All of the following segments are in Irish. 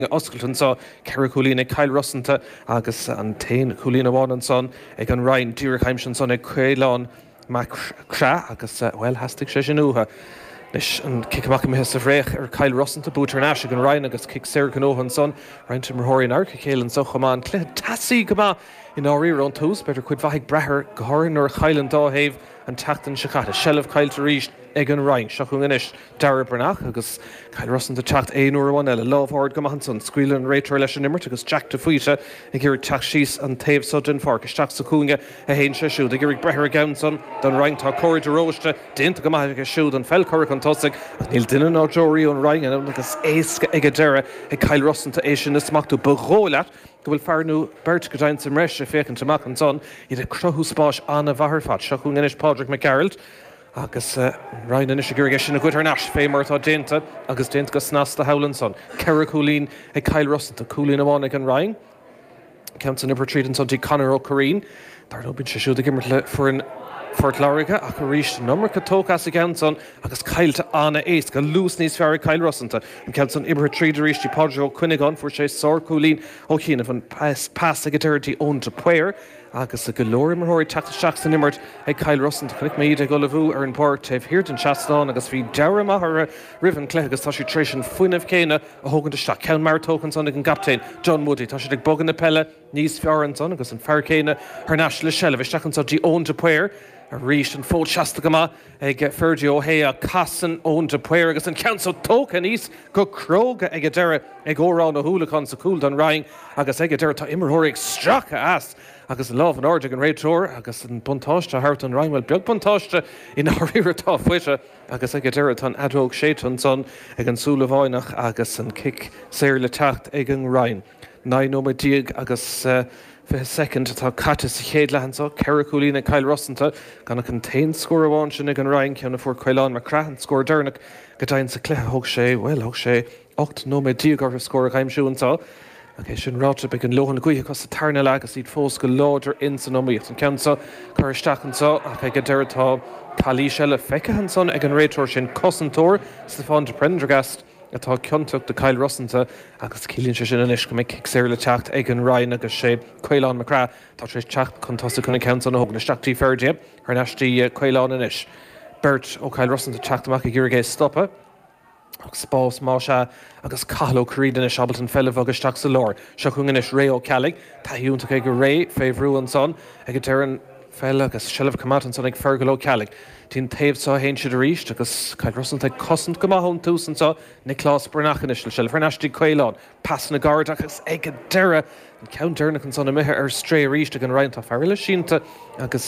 Oscailton sa Ceithre Cúlín Kyle Russanta agus an tain Cúlín bháin son ag an Ryan Dúrchaimsin son ag Craolán Mac Cra agus well hastig sé sin uha. Nis an kickamach me sa bhréich Kyle Russanta bútar náis ag an Ryan agus kick Sarah Canóhan son Ryan Timorhóirí Arca céilen so chamán clé tasí goma in áí ron tús better chud bhaigh brethir gohairn or chailen dáhéh an tatan sicata shelf Kyle to reach ag an Ryan seachún inis Dara Bernach agus Kyle Russanta tacht éonúir eile lábhard gomahanson scuilen réitir leis an immert agus Jack de Fuite ag gur tacht síos an taobh sudden fark isteach sa cúnge a héin se siúd ag gur brethir gaunson don Ryan tá choir de róiste dénta gomaith ag siúd an fellchor an tosig níl duine ná Jory an Ryan agus éasca ag a deire ag Kyle Russanta é sin na smachtú beghólat go bhfuil fearnú beirt go daint sem reis a fécinn tamach an son iad a crothú spáis anna bhahar fat seachún inis Padraig McGarrald agus Ryan inis a gur sin a gútar náis fémar tá dénta agus dénta go snas de Howland son Ceithre Cúlín ag Kyle Russanta Cúlín amháin ag an Ryan Ceann na Bertríden son tí Conor O'Correen dar nó bin se siúd a gimmert le Fort Lariga ach a ríist nummer catócas a ganson agus caiilte anna éis go lús níos fear Kyle Russanta an ceann ibre tríd a ríist Padraig Quinnigan fuair sé sór Cúlín ó chéanamh an pass a gaidirtí ón de puir agus a golóir marthóirí tata seach san immert ag Kyle Russanta chunig méid ag golahú ar an port taobh hirt an seaán agus bhí deire maithar a rihan clé agus tá sé trééis an fuinemh céine a thugann isteach ceann mar tócan son ag an captain John Moody tá sé ag bogan na pelle níos fearan son agus an fear céine ar náis le sellh isteachchan sa dí ón de puir a ríist an fód seasta gama ag Fergie O'Hea casan ón de puir agus an council tóca níos go cróga ag a deire ag órán a thuúlaán sa cúil don Ryan agus ag a deire tá immerthóigh stracha as agus an láh an áde an réiteóir agus an buntáiste thart an Ryan bhfuil beag buntáiste in áíretá fuite agus ag a deire tan adróg sétan son ag an súla bháinach agus an kick séir le techt ag an Ryan. 9 agus fi second tá caite sa chéad lehansa Ceithre Cúlín ag Kyle Russanta ganna an tain scór amháin sin ag an Ryan ceanna fuór Caolán Mac Cra an scór dernach go dainn sa cléthe thug sé thug sé 8 ar scór a chaimsúantá okay, sin ráte be an lohan gcuithe cos sa tarna le agus iad fós go láidir in san nóíocht an ceansa chuir isteachantá ach ag go deiretá talí seile feicehan son ag an réiteóir sin cosantóir Stefan de Prendergast atá ceantacht de Kyle Russanta agus cílíonn sé sin inis go mé kick séir le techt ag an Ryan agus sé Caolán Mac Cra tá trééis techt chuntasa chuna ceansa na thug na isteachtaí Fergie ar neistí Caolán inis. Bert ó Kyle Russanta teachtamach ag gur stoppa agus spás má se agus Cathal O'Coreen in Shabalton fellh agus teach sa lár seachún inis ré ó Calig tá hiúnta ag go ré féhrú an son ag go dearan fell agus shelf comatan son ag fergal ó Calig tín taobh sa héin siad a ríist agus Kyle Russanta cosint go maithón túsan sa Nicholas Bernach inis le shelf ar neistí Caolán pass na gard agus ag go deire an count dernach an son a mithe ar stré a ríist ag an Ryan tá fearla sínta agus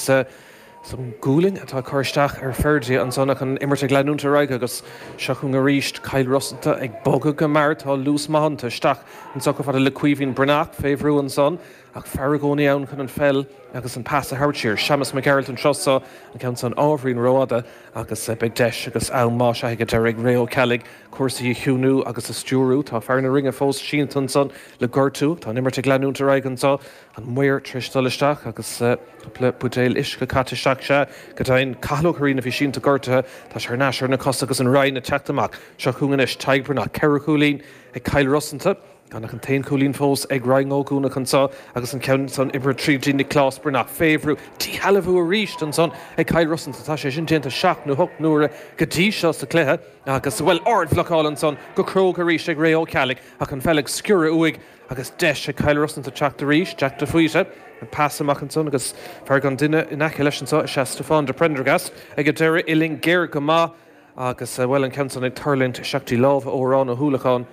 some gúling atá chuirteach ar Fergie an sonnach an immerte gleanúnta raig agus seachún a ríist Kyle Russanta ag boga go mar tá lús mahananta isteach an so go fad le cuihín Bernach féhrú an son ach fergóní ann chun an fell agus an pass a hartíir Seamus McGarrald an trosa an ceann san ábhrín róada agus beag deis agus ann má se go deir ag ré ó Calig cuasaí hiúnú agus a stúrú tá fearna ring a fós síntan son le gortú tá immerte gleanúnta raig an sa an muir tristal agus le budéil isca catisteach se go dainn Cathal O'Coreen a bhí sínta gortathe tá sé náisiir na cos agus an Ryan a teachtamach seachún inis Teig Bernach Ceithre Cúlín ag Kyle Russanta ganna an tain Cúlín fós ag Ryan ógúna chun sa agus an ceann son ibre tríd Nicholas Bernach féhrú tí halahú a ríist an son ag Kyle Russanta tá sé sin déanta seach nó hoc nuair go dtí seo sa cléthe agus bhfuil ardmhlaáil an son go cróg a ríist ag ré ó Calig ach an fellig sciúra uig agus deis ag Kyle Russanta teach a ríist Jack de Fuite an pass amach an son agus fear gan duine in aice leis an sa sé Stefan de Prendergast ag go deire iling géir go má agus bhfuil an ceann son ag tarlint seachtaí lámh órán a thuúlaán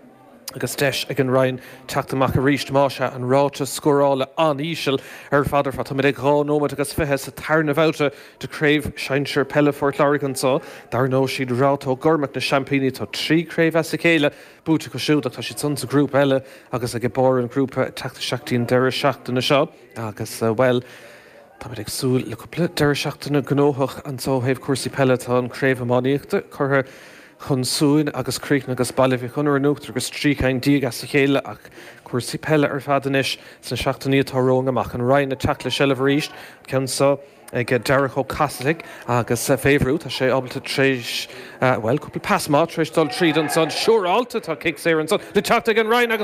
agus deis ag an Ryan teachtamach a ríist má se an ráte scórála aníisiil ar fadar fa tamid ag gánómad agus fithe sa tarna bhouta deréimh seinseir pelle Fort Larigan sa dar nó siad rátó gormach na champíní tá tríréimh sa chéile búta go siúd tá siad san sa grúp eile agus ag bar an grúpa teachta seachtaín deire seachtainna seo agus well tá ag súil le coppla deire seachtainna gnóthach an so héobh cuasaí pelle tá an créimh amáíochta chutha chun súin agus críicna agus bailh chunar nuachtar agus tríchain díag as sa chéile ach cuasaí pelle ar fadanis san seachtaí atá rong amach an Ryan a teach le seileh ríist ceann sa ag Derek O'Caslick agus féhrú tá sé ábalta tríis well cúpla pass má tríis dul tríd an son siúr alta tá kick sé an son le teachta an Ryan agus